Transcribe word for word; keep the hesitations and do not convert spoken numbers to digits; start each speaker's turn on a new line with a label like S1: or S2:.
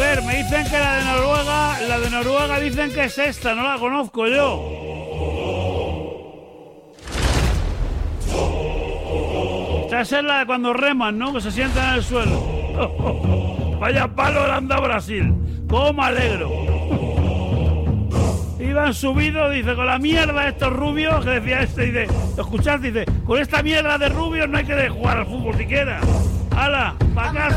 S1: ver, me dicen que la de Noruega, la de Noruega dicen que es esta, no la conozco yo. Esta es la de cuando reman, ¿no? Que se sientan en el suelo. Vaya palo le han dado a Brasil. ¡Cómo me alegro! Iban subidos, dice, con la mierda de estos rubios, que decía este, dice, ¿lo escuchás? Dice, con esta mierda de rubios no hay que jugar al fútbol siquiera. ¡Hala! ¡Pa' casa!